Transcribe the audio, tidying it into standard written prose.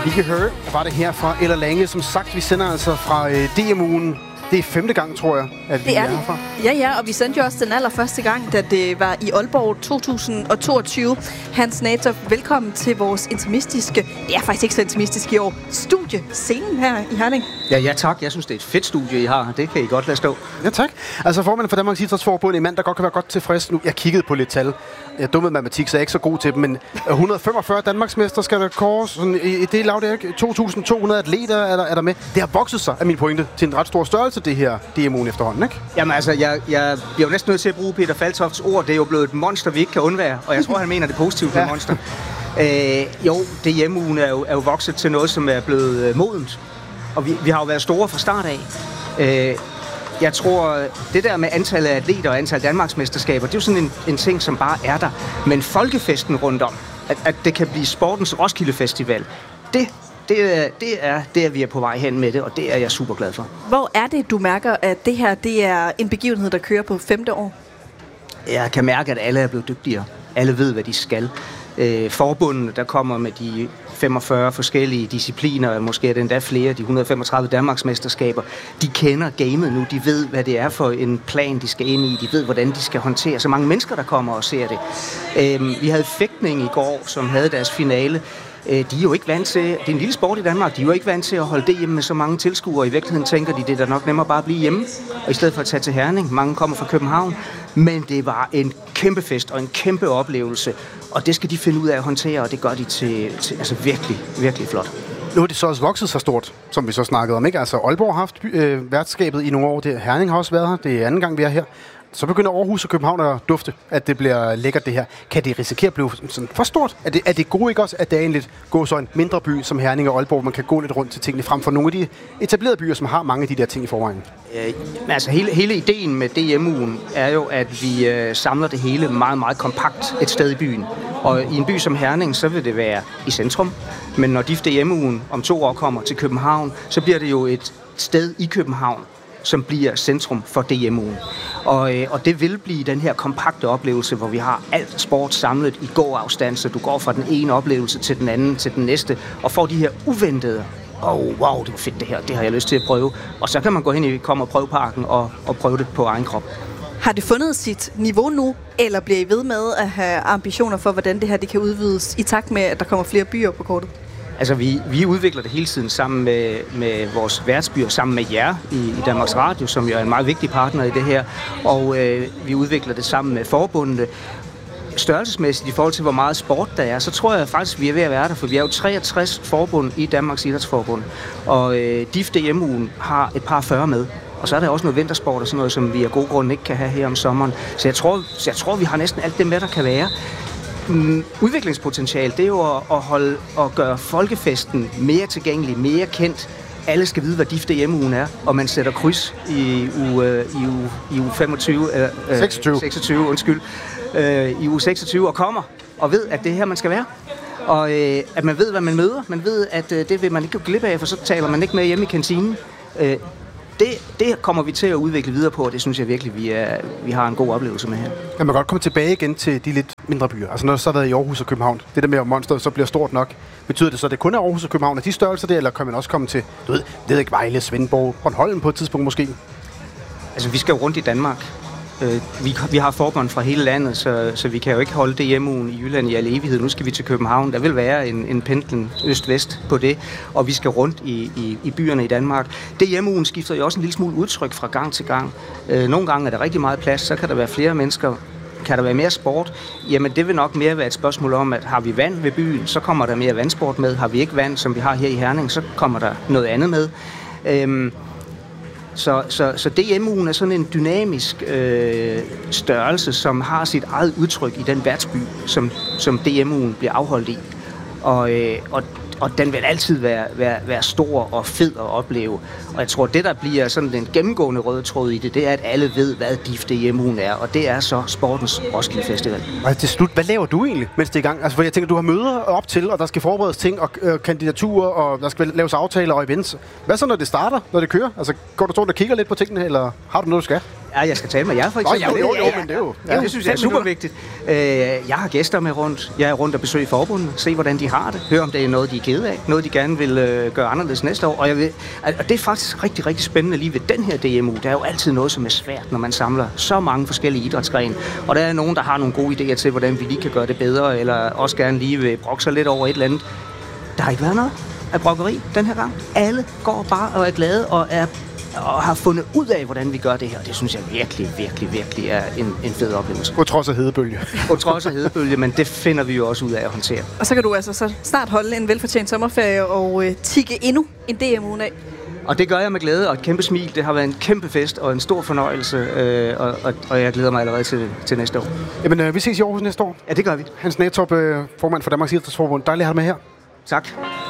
Vi kan høre, var det her fra Eller Lange. Som sagt, vi sender altså fra DM-ugen. Det er 5. gang, tror jeg, at vi er herfra. Ja, og vi sendte jo også den allerførste gang, da det var i Aalborg 2022. Hans Natorff, velkommen til vores intimistiske, det er faktisk ikke så intimistisk i år, studiescenen her i Herning. Ja, tak. Jeg synes, det er et fedt studie, I har. Det kan I godt lade stå. Ja, tak. Altså formanden for Danmarks Idrætsforbund, en mand, der godt kan være godt tilfreds nu. Jeg kiggede på lidt tal. Jeg er dum med matematik, så jeg er ikke så god til dem, men 145 Danmarksmester skal der kåres. Sådan, i det lav, det er ikke 2.200 atleter er der med. Det har vokset sig, af min pointe, til en ret stor størrelse, det her DMU'en efterhånden, ikke? Jamen altså, jeg bliver jo næsten nødt til at bruge Peter Faltofts ord. Det er jo blevet et monster, vi ikke kan undvære, og jeg tror, han mener det positivt med monster. Jo, DMU'en er jo vokset til noget, som er blevet modent, og vi har jo været store fra start af. Jeg tror, det der med antallet af atleter og antal Danmarksmesterskaber, det er jo sådan en ting, som bare er der. Men folkefesten rundt om, at det kan blive sportens Roskilde Festival, det er vi er på vej hen med det, og det er jeg super glad for. Hvor er det, du mærker, at det her det er en begivenhed, der kører på 5. år? Jeg kan mærke, at alle er blevet dygtigere. Alle ved, hvad de skal. Forbundene, der kommer med de 45 forskellige discipliner, måske er det endda flere, de 135 Danmarksmesterskaber, de kender gamet nu, de ved, hvad det er for en plan, de skal ind i, de ved, hvordan de skal håndtere så mange mennesker, der kommer og ser det. Vi havde fægtning i går, som havde deres finale. De er jo ikke vant til, det er en lille sport i Danmark, de er jo ikke vant til at holde det hjemme med så mange tilskuere. I virkeligheden tænker de, det er da nok nemmere bare at blive hjemme, og i stedet for at tage til Herning. Mange kommer fra København, men det var en kæmpe fest og en kæmpe oplevelse, og det skal de finde ud af at håndtere, og det gør de til altså virkelig, virkelig flot. Nu er det så også vokset så stort, som vi så snakkede om, ikke? Altså Aalborg har haft værtskabet i nogle år, Herning har også været her, det er anden gang vi er her. Så begynder Aarhus og København at dufte, at det bliver lækkert det her. Kan det risikere at blive sådan for stort? Er det gode ikke også, at det er en lidt så en mindre by som Herning og Aalborg, man kan gå lidt rundt til tingene frem for nogle af de etablerede byer, som har mange af de der ting i forvejen? Altså hele ideen med DMU'en er jo, at vi samler det hele meget, meget kompakt et sted i byen. Og i en by som Herning, så vil det være i centrum. Men når DIF DMU'en om 2 år kommer til København, så bliver det jo et sted i København, som bliver centrum for DMU'en. Og det vil blive den her kompakte oplevelse, hvor vi har alt sport samlet i gåafstand, så du går fra den ene oplevelse til den anden, til den næste, og får de her uventede, wow, det er fedt det her, det har jeg lyst til at prøve. Og så kan man gå hen i Kom og Prøv-parken og prøve det på egen krop. Har det fundet sit niveau nu, eller bliver I ved med at have ambitioner for, hvordan det her det kan udvides, i takt med, at der kommer flere byer på kortet? Altså, vi udvikler det hele tiden sammen med vores værtsbyer, sammen med jer i Danmarks Radio, som jo er en meget vigtig partner i det her. Og vi udvikler det sammen med forbundene. Størrelsesmæssigt i forhold til, hvor meget sport der er, så tror jeg faktisk, vi er ved at være der, for vi er jo 63 forbund i Danmarks Idrætsforbund. Og DIF DMU'en har et par 40 med. Og så er der også noget vintersport og sådan noget, som vi af gode grunde ikke kan have her om sommeren. Så jeg tror, vi har næsten alt det med, der kan være. Udviklingspotentiale, det er jo at gøre folkefesten mere tilgængelig, mere kendt. Alle skal vide, hvad DIF DMU'en er, og man sætter kryds i uge 26, undskyld, i uge 26 og kommer og ved, at det er her, man skal være. Og at man ved, hvad man møder. Man ved, at det vil man ikke gå glip af, for så taler man ikke med hjemme i kantinen. Det kommer vi til at udvikle videre på, og det synes jeg virkelig, vi har en god oplevelse med her. Kan man godt komme tilbage igen til de lidt mindre byer? Altså når det så har været i Aarhus og København, det der med at monsteret så bliver stort nok, betyder det så, at det kun er Aarhus og København, og de størrelser der, eller kan man også komme til, det er ikke Vejle, Svendborg, Bornholm på et tidspunkt måske? Altså vi skal jo rundt i Danmark. Vi har forbund fra hele landet, så vi kan jo ikke holde DMU'en i Jylland i al evighed. Nu skal vi til København. Der vil være en pendlen øst-vest på det, og vi skal rundt i byerne i Danmark. DMU'en skifter jo også en lille smule udtryk fra gang til gang. Nogle gange er der rigtig meget plads, så kan der være flere mennesker. Kan der være mere sport? Jamen det vil nok mere være et spørgsmål om, at har vi vand ved byen, så kommer der mere vandsport med. Har vi ikke vand, som vi har her i Herning, så kommer der noget andet med. Så DMU'en er sådan en dynamisk størrelse, som har sit eget udtryk i den værtsby, som DMU'en bliver afholdt i. Og den vil altid være stor og fed at opleve. Og jeg tror, det der bliver sådan den gennemgående røde tråd i det er, at alle ved, hvad DIF DMU'en er. Og det er så sportens Roskilde Festival. Og til slut, hvad laver du egentlig, mens det er i gang? Altså, for jeg tænker, du har møder op til, og der skal forberedes ting, og kandidaturer, og der skal laves aftaler og events. Hvad så, når det starter, når det kører? Altså, går du og kigger lidt på tingene, eller har du noget, du skal? Ja, jeg skal tale med jer, for eksempel. Jo, men det er jo... Ja, det synes jeg er super vigtigt. Jeg har gæster med rundt. Jeg er rundt og besøger forbundet, se hvordan de har det, høre om det er noget, de er kede af, noget de gerne vil gøre anderledes næste år. Og det er faktisk rigtig, rigtig spændende lige ved den her DMU. Der er jo altid noget, som er svært, når man samler så mange forskellige idrætsgrene. Og der er nogen, der har nogle gode idéer til, hvordan vi lige kan gøre det bedre, eller også gerne lige vil brokke sig lidt over et eller andet. Der har ikke været noget af brokkeri den her gang. Alle går bare og er glade og har fundet ud af, hvordan vi gør det her. Det synes jeg virkelig er en fed oplevelse. På trods af hedebølge. På trods af hedebølge, men det finder vi jo også ud af at håndtere. Og så kan du altså så snart holde en velfortjent sommerferie og tikke endnu en DMU af. Og det gør jeg med glæde og et kæmpe smil. Det har været en kæmpe fest og en stor fornøjelse, og jeg glæder mig allerede til næste år. Jamen, vi ses i Aarhus næste år. Ja, det gør vi. Hans Nættorp, formand for Danmarks Idrætsforbund. Dejligt at have dig med her. Tak.